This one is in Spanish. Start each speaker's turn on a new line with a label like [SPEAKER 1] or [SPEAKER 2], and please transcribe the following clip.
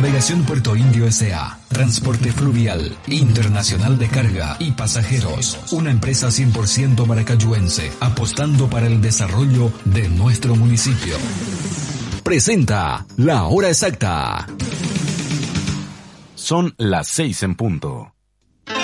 [SPEAKER 1] Navegación Puerto Indio S.A. Transporte fluvial, internacional de carga y pasajeros. Una empresa 100% maracayuense, apostando para el desarrollo de nuestro municipio. Presenta La Hora Exacta.
[SPEAKER 2] Son las 6 en punto.